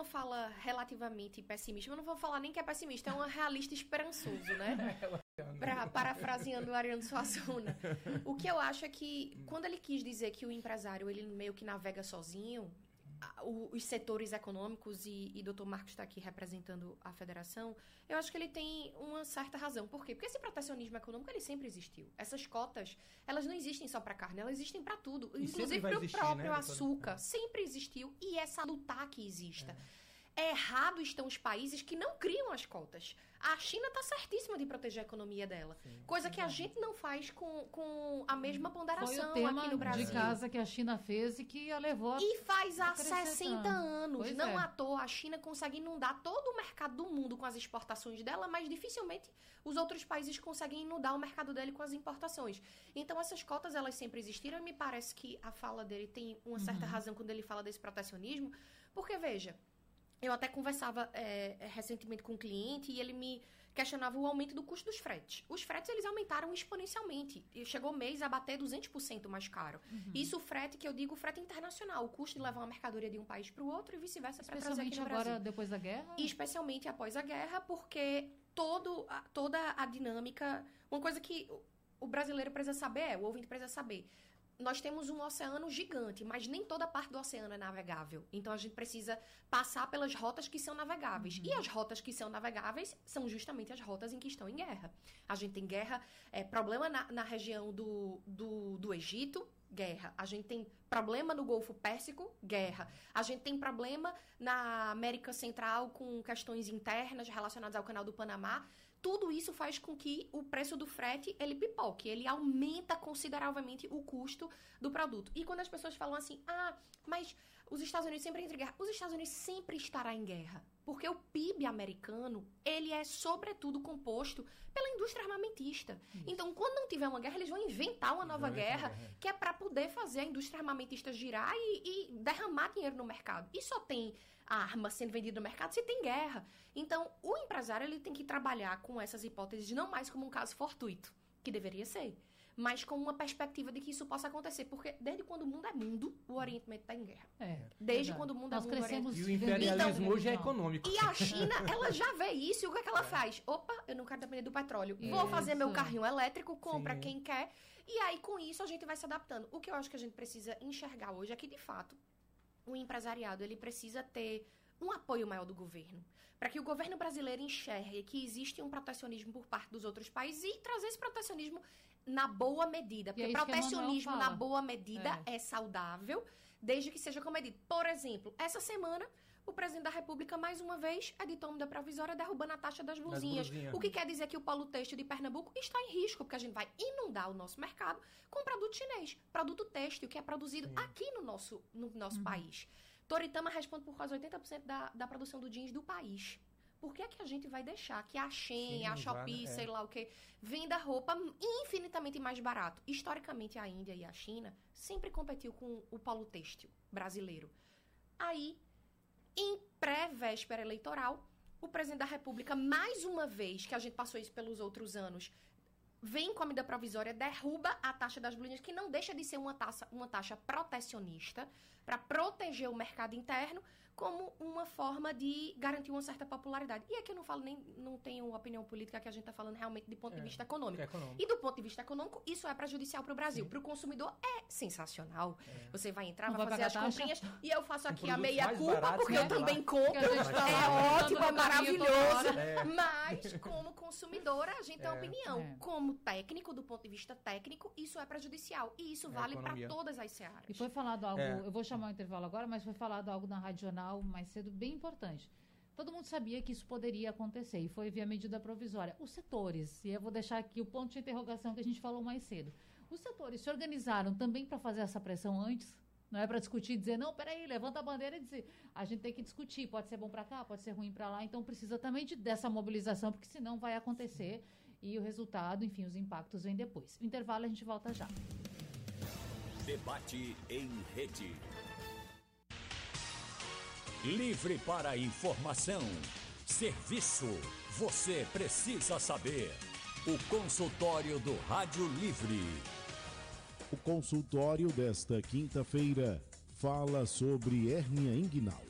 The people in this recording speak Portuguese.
fala relativamente pessimista, eu não vou falar nem que é pessimista, é um realista esperançoso, né? Parafraseando o Ariano Suassuna. O que eu acho é que, quando ele quis dizer que o empresário, ele meio que navega sozinho, os setores econômicos, e o Dr. Marcos está aqui representando a federação, eu acho que ele tem uma certa razão. Por quê? Porque esse protecionismo econômico, ele sempre existiu. Essas cotas, elas não existem só para carne, elas existem para tudo. Inclusive para o próprio açúcar. Sempre existiu e é salutar que exista. Errado estão os países que não criam as cotas. A China está certíssima de proteger a economia dela. Sim, coisa que a gente não faz com a mesma ponderação aqui no Brasil. De casa que a China fez e que a levou e faz há 60 anos. Não à toa, a China consegue inundar todo o mercado do mundo com as exportações dela, mas dificilmente os outros países conseguem inundar o mercado dele com as importações. Então, essas cotas, elas sempre existiram, e me parece que a fala dele tem uma certa razão quando ele fala desse protecionismo, porque, veja, eu até conversava recentemente com um cliente e ele me questionava o aumento do custo dos fretes. Os fretes, eles aumentaram exponencialmente. E chegou mês a bater 200% mais caro. Isso o frete, que eu digo, o frete internacional. O custo de levar uma mercadoria de um país para o outro e vice-versa para trazer aqui no Brasil. Agora, depois da guerra? E especialmente após a guerra, porque toda a dinâmica... Uma coisa que o brasileiro precisa saber, o ouvinte precisa saber... Nós temos um oceano gigante, mas nem toda parte do oceano é navegável. Então, a gente precisa passar pelas rotas que são navegáveis. E as rotas que são navegáveis são justamente as rotas em que estão em guerra. A gente tem guerra, problema na região do Egito, guerra. A gente tem problema no Golfo Pérsico, guerra. A gente tem problema na América Central com questões internas relacionadas ao Canal do Panamá. Tudo isso faz com que o preço do frete, ele pipoque, ele aumenta consideravelmente o custo do produto. E quando as pessoas falam assim, mas os Estados Unidos sempre entram em guerra, os Estados Unidos sempre estará em guerra. Porque o PIB americano, ele é sobretudo composto pela indústria armamentista. Então, quando não tiver uma guerra, eles vão inventar uma nova guerra, que é para poder fazer a indústria armamentista girar e derramar dinheiro no mercado. E só tem arma sendo vendida no mercado se tem guerra. Então, o empresário, ele tem que trabalhar com essas hipóteses não mais como um caso fortuito, que deveria ser, mas com uma perspectiva de que isso possa acontecer. Porque desde quando o mundo é mundo, o Oriente Médio está em guerra. Desde quando o mundo é mundo, e o imperialismo hoje é econômico. E a China, ela já vê isso. E o que é que ela faz? Opa, eu não quero depender do petróleo. Vou fazer meu carrinho elétrico, compra quem quer. E aí, com isso, a gente vai se adaptando. O que eu acho que a gente precisa enxergar hoje é que, de fato, o empresariado, ele precisa ter um apoio maior do governo, para que o governo brasileiro enxergue que existe um protecionismo por parte dos outros países e trazer esse protecionismo na boa medida. Porque protecionismo na boa medida é saudável, desde que seja comedido. Por exemplo, essa semana, o presidente da República, mais uma vez, editou medida provisória derrubando a taxa das blusinhas. O que quer dizer que o polo têxtil de Pernambuco está em risco, porque a gente vai inundar o nosso mercado com produto chinês, produto têxtil que é produzido aqui no nosso país. Toritama responde por quase 80% da produção do jeans do país. Por que é que a gente vai deixar que a Shein, a Shopee, sei lá o que, venda roupa infinitamente mais barato? Historicamente, a Índia e a China sempre competiu com o polo têxtil brasileiro. Aí, em pré-véspera eleitoral, o presidente da República, mais uma vez, que a gente passou isso pelos outros anos, vem com a medida provisória, derruba a taxa das blusinhas, que não deixa de ser uma taxa protecionista, para proteger o mercado interno, como uma forma de garantir uma certa popularidade. E aqui eu não tenho opinião política, que a gente está falando realmente de ponto de vista econômico. E do ponto de vista econômico, isso é prejudicial para o Brasil. Para o consumidor, é sensacional. Você vai entrar, vai fazer as comprinhas, e eu faço aqui a meia-culpa, porque eu também compro. É ótimo, é maravilhoso. Mas, como consumidora, a gente tem opinião. Como técnico, do ponto de vista técnico, isso é prejudicial. E isso vale para todas as searas. E foi falado algo, eu vou chamar o intervalo agora, mas foi falado algo na Rádio Jornal mais cedo, bem importante. Todo mundo sabia que isso poderia acontecer, e foi via medida provisória. Os setores, e eu vou deixar aqui o ponto de interrogação que a gente falou mais cedo. Os setores se organizaram também para fazer essa pressão antes? Não é para discutir e dizer, não, peraí, levanta a bandeira e dizer, a gente tem que discutir, pode ser bom para cá, pode ser ruim para lá, então precisa também dessa mobilização, porque senão vai acontecer e o resultado, enfim, os impactos vêm depois. O intervalo, a gente volta já. Debate em rede. Livre para informação. Serviço. Você precisa saber. O consultório do Rádio Livre. O consultório desta quinta-feira fala sobre hérnia inguinal.